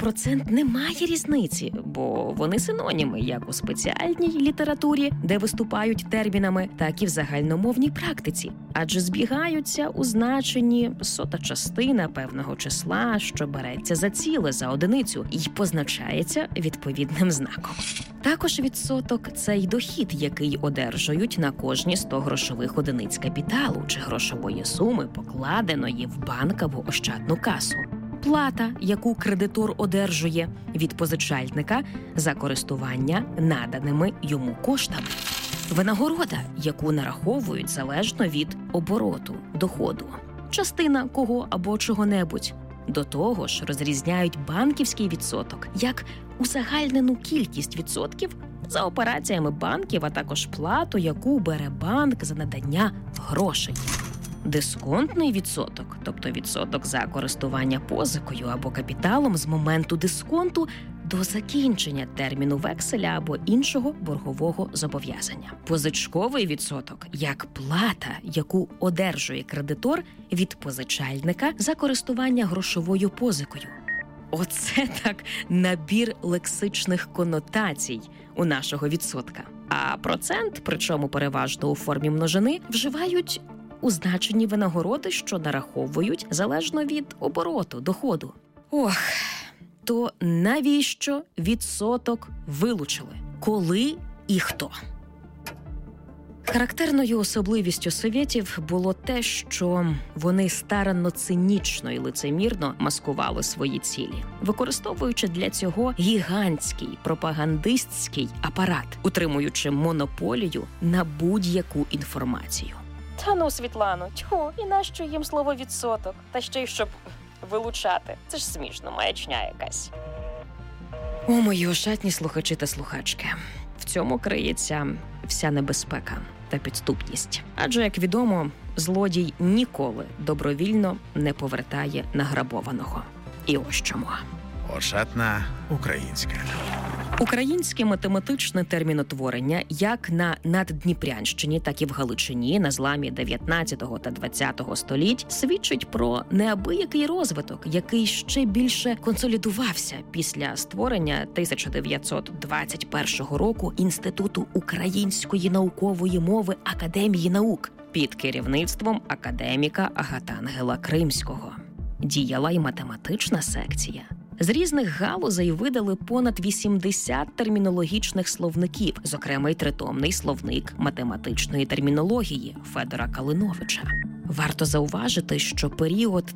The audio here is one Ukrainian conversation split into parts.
процент не має різниці, бо вони синоніми як у спеціальній літературі, де виступають термінами, так і в загальномовній практиці, адже збігаються у значенні сота частина певного числа, що береться за ціле, за одиницю, і позначається відповідним знаком. Також відсоток – це й дохід, який одержують на кожні 100 грошових одиниць капіталу чи грошової суми, покладеної в банк або ощадну касу. Плата, яку кредитор одержує від позичальника за користування наданими йому коштами. Винагорода, яку нараховують залежно від обороту, доходу. Частина кого або чого-небудь. До того ж, розрізняють банківський відсоток як узагальнену кількість відсотків за операціями банків, а також плату, яку бере банк за надання грошей. Дисконтний відсоток, тобто відсоток за користування позикою або капіталом з моменту дисконту до закінчення терміну векселя або іншого боргового зобов'язання. Позичковий відсоток як плата, яку одержує кредитор від позичальника за користування грошовою позикою. Оце так набір лексичних конотацій у нашого відсотка. А процент, причому переважно у формі множини, вживають у значенні винагороди, що нараховують залежно від обороту, доходу. То навіщо відсоток вилучили? Коли і хто? Характерною особливістю совєтів було те, що вони старанно цинічно і лицемірно маскували свої цілі, використовуючи для цього гігантський пропагандистський апарат, утримуючи монополію на будь-яку інформацію. Та ну, Світлано, і нащо їм слово «відсоток»? Та ще й щоб вилучати. Це ж смішно, маячня якась. О, мої ошатні слухачі та слухачки, в цьому криється вся небезпека та підступність. Адже, як відомо, злодій ніколи добровільно не повертає награбованого. І ось чому. Ошатна українська. Українське математичне термінотворення як на Наддніпрянщині, так і в Галичині на зламі 19 та 20 століть свідчить про неабиякий розвиток, який ще більше консолідувався після створення 1921 року Інституту української наукової мови Академії наук під керівництвом академіка Агатангела Кримського. Діяла й математична секція. З різних галузей видали понад 80 термінологічних словників, зокрема й тритомний словник математичної термінології Федора Калиновича. Варто зауважити, що період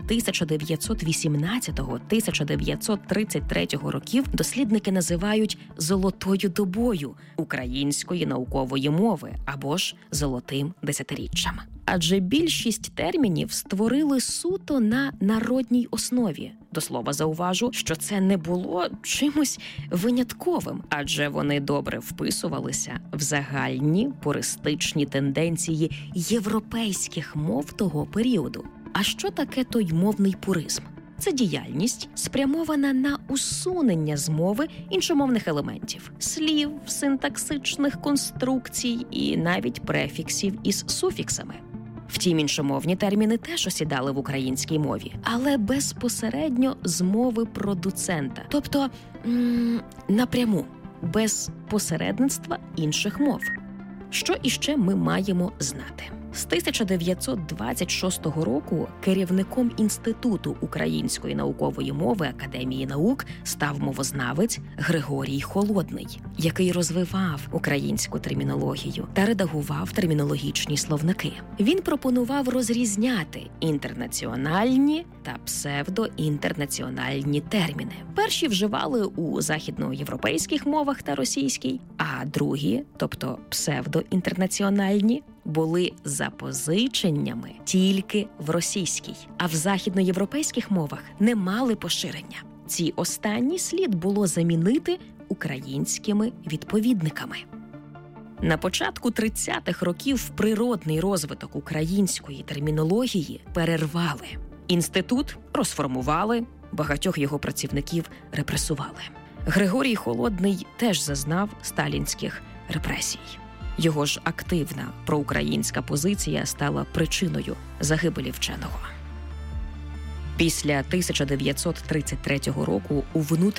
1918-1933 років дослідники називають «золотою добою» української наукової мови або ж «золотим десятиріччям». Адже більшість термінів створили суто на народній основі. До слова зауважу, що це не було чимось винятковим, адже вони добре вписувалися в загальні пуристичні тенденції європейських мов того періоду. А що таке той мовний пуризм? Це діяльність, спрямована на усунення з мови іншомовних елементів, слів, синтаксичних конструкцій і навіть префіксів із суфіксами. Втім, іншомовні терміни теж осідали в українській мові, але безпосередньо з мови продуцента, тобто напряму, без посередництва інших мов. Що іще ми маємо знати? З 1926 року керівником Інституту української наукової мови Академії наук став мовознавець Григорій Холодний, який розвивав українську термінологію та редагував термінологічні словники. Він пропонував розрізняти інтернаціональні та псевдоінтернаціональні терміни. Перші вживали у західноєвропейських мовах та російській, а другі, тобто псевдоінтернаціональні, були запозиченнями тільки в російській, а в західноєвропейських мовах не мали поширення. Ці останні слід було замінити українськими відповідниками. На початку 30-х років природний розвиток української термінології перервали. Інститут розформували, багатьох його працівників репресували. Григорій Холодний теж зазнав сталінських репресій. Його ж активна проукраїнська позиція стала причиною загибелі вченого. Після 1933 року у внутрішньому